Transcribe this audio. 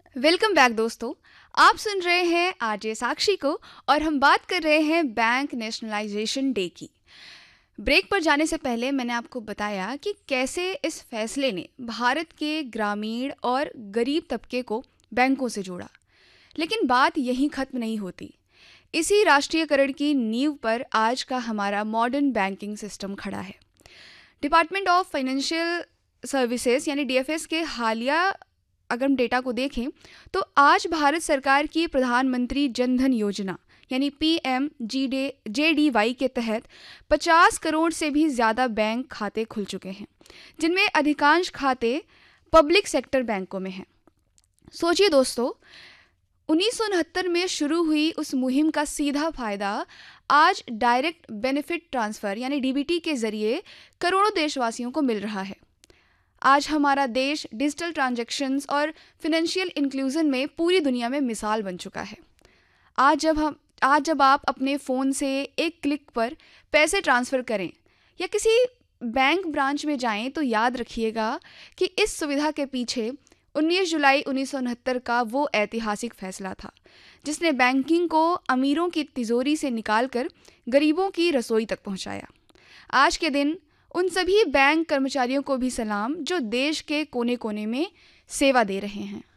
Welcome back दोस्तों। आप सुन रहे हैं आरजे साक्षी को और हम बात कर रहे हैं बैंक नेशनलाइजेशन डे की। ब्रेक पर जाने से पहले मैंने आपको बताया कि कैसे इस फैसले ने भारत के ग्रामीण और गरीब तबके को बैंकों से जोड़ा। लेकिन बात यहीं ख़त्म नहीं होती। इसी राष्ट्रीयकरण की नींव पर आज का हमारा मॉडर्न बैंकिंग सिस्टम खड़ा है। डिपार्टमेंट ऑफ फाइनेंशियल सर्विसेज यानी डीएफएस के हालिया अगर हम डेटा को देखें तो आज भारत सरकार की प्रधानमंत्री जन धन योजना यानी पीएम जेडीवाई के तहत 50 करोड़ से भी ज़्यादा बैंक खाते खुल चुके हैं, जिनमें अधिकांश खाते पब्लिक सेक्टर बैंकों में हैं। सोचिए दोस्तों, 1969 में शुरू हुई उस मुहिम का सीधा फायदा आज डायरेक्ट बेनिफिट ट्रांसफ़र यानी डीबीटी के ज़रिए करोड़ों देशवासियों को मिल रहा है। आज हमारा देश डिजिटल ट्रांजैक्शंस और फिनेंशियल इंक्लूजन में पूरी दुनिया में मिसाल बन चुका है। आज जब आप अपने फ़ोन से एक क्लिक पर पैसे ट्रांसफ़र करें या किसी बैंक ब्रांच में जाएं तो याद रखिएगा कि इस सुविधा के पीछे 19 जुलाई 1969 का वो ऐतिहासिक फैसला था, जिसने बैंकिंग को अमीरों की तिजोरी से निकालकर गरीबों की रसोई तक पहुंचाया। आज के दिन उन सभी बैंक कर्मचारियों को भी सलाम जो देश के कोने कोने में सेवा दे रहे हैं।